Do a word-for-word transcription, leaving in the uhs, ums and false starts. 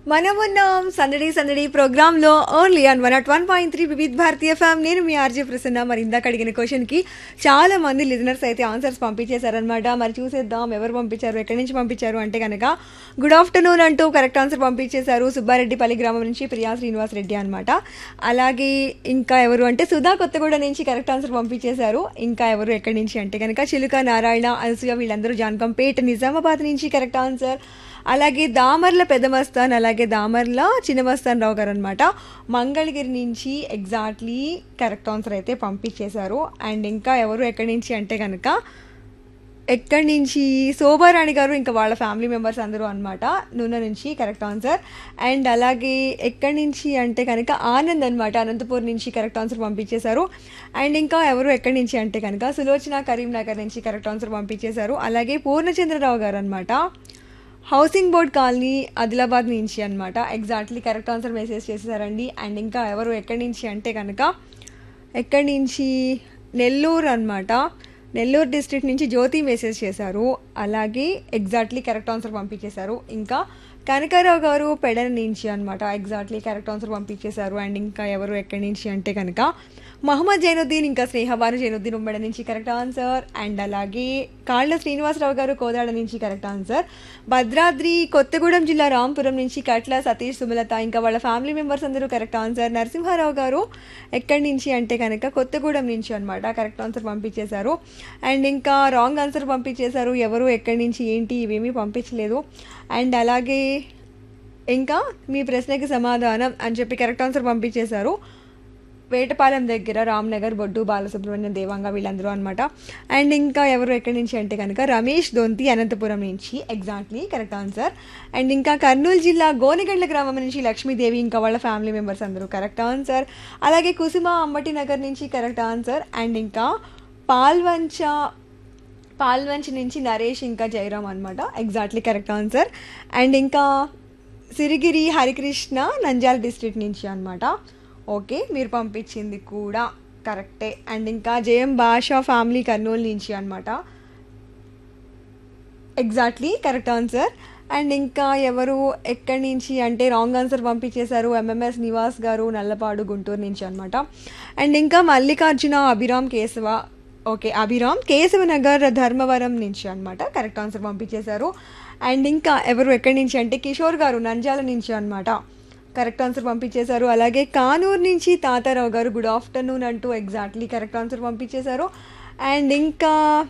మనమున్నాం సందడి సందడి ప్రోగ్రాంలో only on one not one point three Vividh భారతీయ ఫ్యామ్. నేను మీ ఆర్జే ప్రసన్న. మరి ఇందాక అడిగిన క్వశ్చన్కి చాలా మంది లిజనర్స్ అయితే ఆన్సర్స్ పంపించేశారనమాట. మరి చూసేద్దాం ఎవరు పంపించారు, ఎక్కడి నుంచి పంపించారు అంటే కనుక గుడ్ ఆఫ్టర్నూన్ అంటూ కరెక్ట్ ఆన్సర్ పంపించేశారు. సుబ్బారెడ్డిపల్లి గ్రామం నుంచి ప్రియా శ్రీనివాస్ రెడ్డి అనమాట. అలాగే ఇంకా ఎవరు అంటే సుధా కొత్తగూడ నుంచి కరెక్ట్ ఆన్సర్ పంపించేశారు. ఇంకా ఎవరు ఎక్కడి నుంచి అంటే కనుక చిలుక నారాయణ అనసూయ వీళ్ళందరూ జాన్కంపేట్ నిజామాబాద్ నుంచి కరెక్ట్ ఆన్సర్. అలాగే దామర్ల పెదమస్తాన్, అలాగే దామర్ల చిన్నమస్తాన్ రావు గారు అనమాట మంగళగిరి నుంచి ఎగ్జాక్ట్లీ కరెక్ట్ ఆన్సర్ అయితే పంపించేశారు. అండ్ ఇంకా ఎవరు ఎక్కడి నుంచి అంటే కనుక ఎక్కడి నుంచి శోభారాణి గారు ఇంకా వాళ్ళ ఫ్యామిలీ మెంబర్స్ అందరూ అనమాట నూనె నుంచి కరెక్ట్ ఆన్సర్. అండ్ అలాగే ఎక్కడి నుంచి అంటే కనుక ఆనంద్ అనమాట అనంతపూర్ నుంచి కరెక్ట్ ఆన్సర్ పంపించేశారు. అండ్ ఇంకా ఎవరు ఎక్కడి నుంచి అంటే కనుక సులోచన కరీంనగర్ నుంచి కరెక్ట్ ఆన్సర్ పంపించేశారు. అలాగే పూర్ణచంద్రరావు గారు అనమాట హౌసింగ్ బోర్డ్ కాలనీ ఆదిలాబాద్ నుంచి అనమాట exactly correct answer message చేసేసారండి. And ఇంకా ఎవరు ఎక్కడి నుంచి అంటే కనుక ఎక్కడి నుంచి నెల్లూరు అనమాట నెల్లూరు డిస్ట్రిక్ట్ నుంచి జ్యోతి మెసేజ్ చేశారు. అలాగే ఎగ్జాక్ట్లీ కరెక్ట్ ఆన్సర్ పంపించేశారు. ఇంకా కనకారావు గారు పెడన నుంచి అనమాట ఎగ్జాక్ట్లీ కరెక్ట్ ఆన్సర్ పంపించేశారు. అండ్ ఇంకా ఎవరు ఎక్కడి నుంచి అంటే కనుక మహమ్మద్ జైనుద్దీన్ ఇంకా స్నేహబాను జైనుద్దీన్ ఉమ్మడి నుంచి కరెక్ట్ ఆన్సర్. అండ్ అలాగే కాళ్ళ శ్రీనివాసరావు గారు కోదాడ నుంచి కరెక్ట్ ఆన్సర్. భద్రాద్రి కొత్తగూడెం జిల్లా రాంపురం నుంచి కట్ల సతీష్ సుమలత ఇంకా వాళ్ళ ఫ్యామిలీ మెంబర్స్ అందరూ కరెక్ట్ ఆన్సర్. నరసింహారావు గారు ఎక్కడి నుంచి అంటే కనుక కొత్తగూడెం నుంచి అనమాట కరెక్ట్ ఆన్సర్ పంపించేశారు. అండ్ ఇంకా రాంగ్ ఆన్సర్ పంపించేశారు. ఎవరు ఎక్కడి నుంచి ఏంటి ఇవేమీ పంపించలేదు. అండ్ అలాగే ఇంకా మీ ప్రశ్నకి సమాధానం అని చెప్పి కరెక్ట్ ఆన్సర్ పంపించేశారు. వేటపాలెం దగ్గర రామ్నగర్ బొడ్డు బాలసుబ్రహ్మణ్యం దేవాంగ వీళ్ళందరూ అనమాట. అండ్ ఇంకా ఎవరు ఎక్కడి నుంచి అంటే కనుక రమేష్ దొంతి అనంతపురం నుంచి ఎగ్జాక్ట్లీ కరెక్ట్ ఆన్సర్. అండ్ ఇంకా కర్నూలు జిల్లా గోనెగండ్ల గ్రామం నుంచి లక్ష్మీదేవి ఇంకా వాళ్ళ ఫ్యామిలీ మెంబర్స్ అందరూ కరెక్ట్ ఆన్సర్. అలాగే కుసుమ అంబటి నగర్ నుంచి కరెక్ట్ ఆన్సర్. అండ్ ఇంకా పాల్వంచ పాల్వంచ్ నుంచి నరేష్ ఇంకా జయరామ్ అనమాట ఎగ్జాక్ట్లీ కరెక్ట్ ఆన్సర్. అండ్ ఇంకా సిరిగిరి హరికృష్ణ నంద్యాల డిస్ట్రిక్ట్ నుంచి అనమాట. ఓకే మీరు పంపించింది కూడా కరెక్టే. అండ్ ఇంకా జయం భాష ఫ్యామిలీ కర్నూలు నుంచి అనమాట ఎగ్జాక్ట్లీ కరెక్ట్ ఆన్సర్. అండ్ ఇంకా ఎవరు ఎక్కడి నుంచి అంటే రాంగ్ ఆన్సర్ పంపించేశారు. ఎంఎంఎస్ నివాస్ గారు నల్లపాడు గుంటూరు నుంచి అనమాట. అండ్ ఇంకా మల్లికార్జున అభిరామ్ కేశవ ఓకే అభిరామ్ కేశవ నగర్ ధర్మవరం నుంచి అనమాట కరెక్ట్ ఆన్సర్ పంపించేశారు. అండ్ ఇంకా ఎవరు ఎక్కడి నుంచి అంటే కిషోర్ గారు నంద్యాల నుంచి అనమాట కరెక్ట్ ఆన్సర్ పంపించేశారు. అలాగే కానూరు నుంచి తాతారావు గారు గుడ్ ఆఫ్టర్నూన్ అంటూ ఎగ్జాక్ట్లీ కరెక్ట్ ఆన్సర్ పంపించేశారు. అండ్ ఇంకా